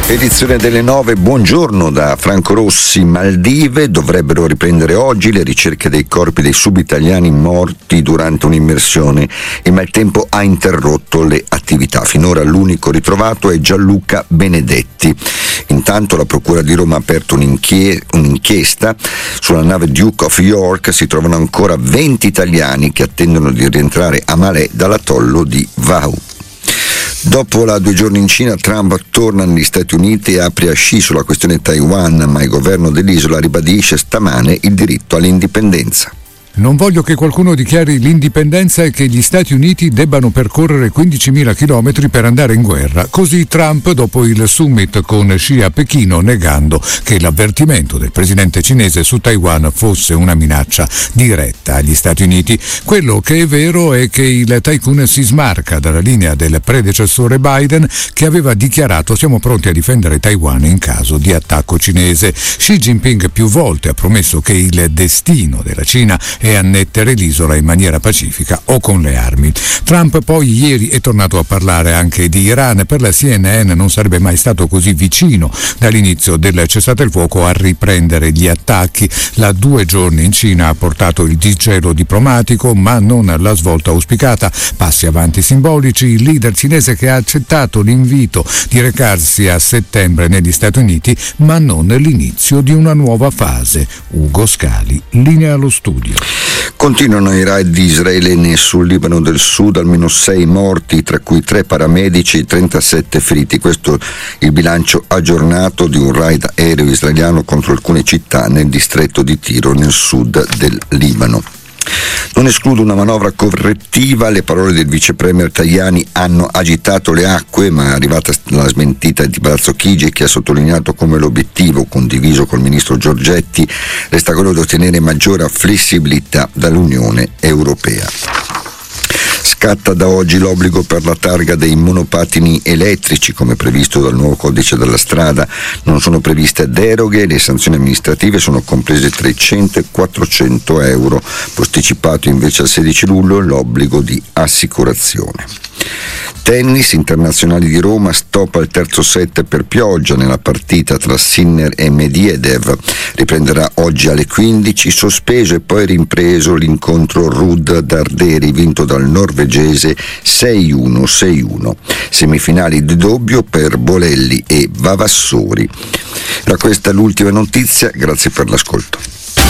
Edizione delle 9, buongiorno da Franco Rossi. Maldive, dovrebbero riprendere oggi le ricerche dei corpi dei subitaliani morti durante un'immersione. Il maltempo ha interrotto le attività. Finora l'unico ritrovato è Gianluca Benedetti. Intanto la Procura di Roma ha aperto un'inchiesta. Sulla nave Duke of York si trovano ancora 20 italiani che attendono di rientrare a Malé dall'atollo di Wau. Dopo la 2 giorni in Cina, Trump torna negli Stati Uniti e apre a sci sulla questione Taiwan, ma il governo dell'isola ribadisce stamane il diritto all'indipendenza. Non voglio che qualcuno dichiari l'indipendenza e che gli Stati Uniti debbano percorrere 15.000 chilometri per andare in guerra. Così Trump dopo il summit con Xi a Pechino, negando che l'avvertimento del presidente cinese su Taiwan fosse una minaccia diretta agli Stati Uniti. Quello che è vero è che il tycoon si smarca dalla linea del predecessore Biden, che aveva dichiarato: siamo pronti a difendere Taiwan in caso di attacco cinese. Xi Jinping più volte ha promesso che il destino della Cina e annettere l'isola in maniera pacifica o con le armi. Trump poi ieri è tornato a parlare anche di Iran. Per la CNN non sarebbe mai stato così vicino dall'inizio del cessate il fuoco a riprendere gli attacchi. La 2 giorni in Cina ha portato il disgelo diplomatico, ma non la svolta auspicata. Passi avanti simbolici. Il leader cinese che ha accettato l'invito di recarsi a settembre negli Stati Uniti, ma non l'inizio di una nuova fase. Ugo Scali, linea allo studio. Continuano i raid di Israele sul Libano del Sud, almeno 6 morti, tra cui 3 paramedici e 37 feriti. Questo il bilancio aggiornato di un raid aereo israeliano contro alcune città nel distretto di Tiro, nel sud del Libano. Non escludo una manovra correttiva, le parole del vice premier Tajani hanno agitato le acque, ma è arrivata la smentita di Palazzo Chigi, che ha sottolineato come l'obiettivo, condiviso col ministro Giorgetti, resta quello di ottenere maggiore flessibilità dall'Unione Europea. Scatta da oggi l'obbligo per la targa dei monopattini elettrici, come previsto dal nuovo codice della strada. Non sono previste deroghe e le sanzioni amministrative sono comprese tra i 100 e 400 euro. Posticipato invece al 16 luglio l'obbligo di assicurazione. Tennis, internazionali di Roma, stop al terzo set per pioggia nella partita tra Sinner e Medvedev. Riprenderà oggi alle 15, sospeso e poi rimpreso l'incontro Ruud-Darderi, vinto dal norvegese 6-1-6-1. Semifinali di doppio per Bolelli e Vavassori. Da questa l'ultima notizia, grazie per l'ascolto.